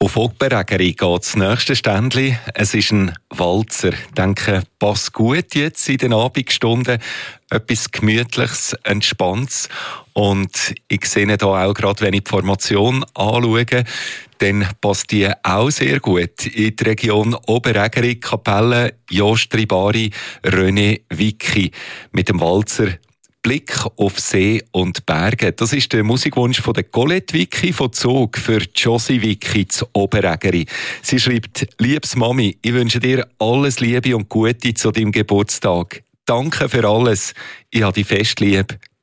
Auf Oberägeri geht das nächste Ständli. Es ist ein Walzer. Ich denke, passt gut jetzt in den Abendstunden. Etwas Gemütliches, Entspanntes. Und ich sehe hier auch gerade, wenn ich die Formation anschaue, dann passt die auch sehr gut in die Region Oberägeri, Kapelle, Jostri, Bari, René, Vicky mit dem Walzer Blick auf See und Berge. Das ist der Musikwunsch von der Colette Vicky von Zug für Josie Vicky zu Oberägeri. Sie schreibt: Liebes Mami, ich wünsche dir alles Liebe und Gute zu deinem Geburtstag. Danke für alles. Ich habe dich fest lieb.